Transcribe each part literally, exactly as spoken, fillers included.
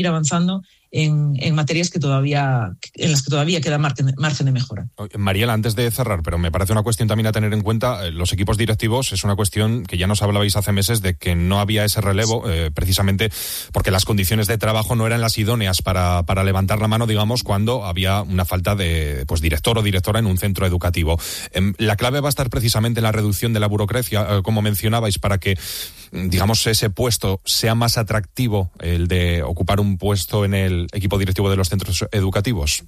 avanzando en, en materias que todavía, en las que todavía queda margen, margen de mejora. Mariela, antes de cerrar, pero me parece una cuestión también a tener en cuenta, los equipos directivos es una cuestión que ya nos hablabais hace meses de que no había ese relevo, eh, precisamente porque las condiciones de trabajo no eran las idóneas para, para levantar la mano, digamos, cuando había una falta de pues director o directora en un centro educativo. Eh, la clave va a estar precisamente en la reducción de la burocracia, eh, como mencionabais, para que, digamos, ese puesto sea más atractivo, el de ocupar un puesto en el equipo directivo de los centros educativos.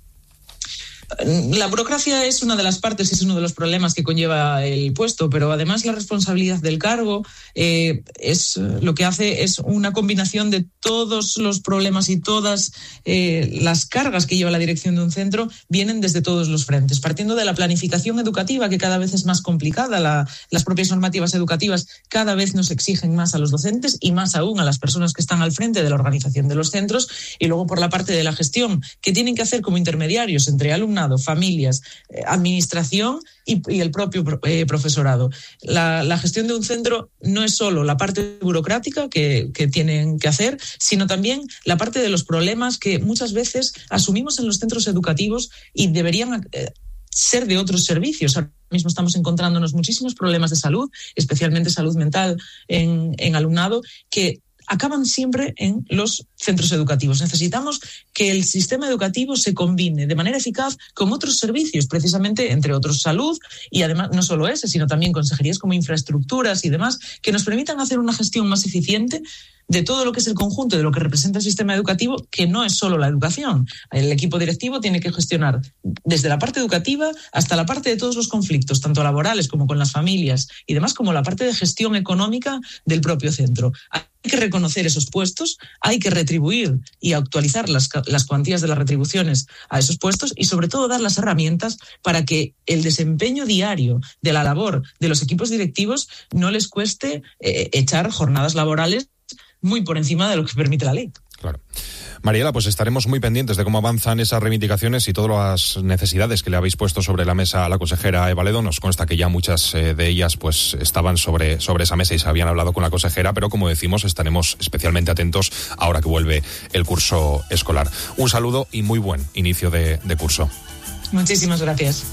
La burocracia es una de las partes, es uno de los problemas que conlleva el puesto, pero además la responsabilidad del cargo eh, es lo que hace es una combinación de todos los problemas y todas eh, las cargas que lleva la dirección de un centro vienen desde todos los frentes, partiendo de la planificación educativa, que cada vez es más complicada. La, las propias normativas educativas cada vez nos exigen más a los docentes y más aún a las personas que están al frente de la organización de los centros, y luego por la parte de la gestión, que tienen que hacer como intermediarios entre alumnos, familias, eh, administración y, y el propio eh, profesorado. La, la gestión de un centro no es solo la parte burocrática que, que tienen que hacer, sino también la parte de los problemas que muchas veces asumimos en los centros educativos y deberían eh, ser de otros servicios. Ahora mismo estamos encontrándonos muchísimos problemas de salud, especialmente salud mental en, en alumnado, que acaban siempre en los centros educativos. Necesitamos que el sistema educativo se combine de manera eficaz con otros servicios, precisamente, entre otros, salud, y además no solo ese, sino también consejerías como infraestructuras y demás, que nos permitan hacer una gestión más eficiente de todo lo que es el conjunto de lo que representa el sistema educativo, que no es solo la educación. El equipo directivo tiene que gestionar desde la parte educativa hasta la parte de todos los conflictos, tanto laborales como con las familias y demás, como la parte de gestión económica del propio centro. Hay que reconocer esos puestos, hay que retribuir y actualizar las, las cuantías de las retribuciones a esos puestos y sobre todo dar las herramientas para que el desempeño diario de la labor de los equipos directivos no les cueste eh, echar jornadas laborales muy por encima de lo que permite la ley. Claro. Mariela, pues estaremos muy pendientes de cómo avanzan esas reivindicaciones y todas las necesidades que le habéis puesto sobre la mesa a la consejera Eva Ledo. Nos consta que ya muchas eh, de ellas pues estaban sobre, sobre esa mesa y se habían hablado con la consejera, pero como decimos, estaremos especialmente atentos ahora que vuelve el curso escolar. Un saludo y muy buen inicio de, de curso. Muchísimas gracias.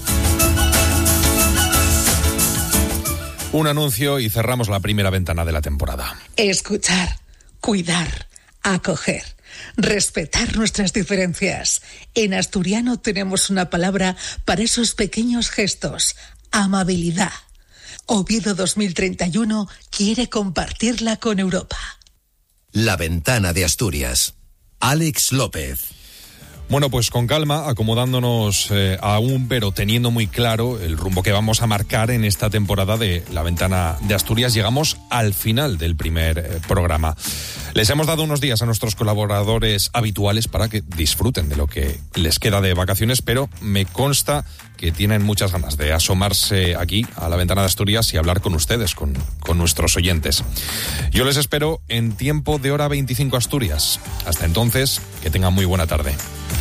Un anuncio y cerramos la primera ventana de la temporada. Escuchar, cuidar, acoger, respetar nuestras diferencias. En asturiano tenemos una palabra para esos pequeños gestos: amabilidad. Oviedo dos mil treinta y uno quiere compartirla con Europa. La ventana de Asturias. Alex López. Bueno, pues con calma, acomodándonos eh, aún, pero teniendo muy claro el rumbo que vamos a marcar en esta temporada de La Ventana de Asturias, llegamos al final del primer eh, programa. Les hemos dado unos días a nuestros colaboradores habituales para que disfruten de lo que les queda de vacaciones, pero me consta que tienen muchas ganas de asomarse aquí a La Ventana de Asturias y hablar con ustedes, con, con nuestros oyentes. Yo les espero en tiempo de hora veinticinco Asturias. Hasta entonces, que tengan muy buena tarde.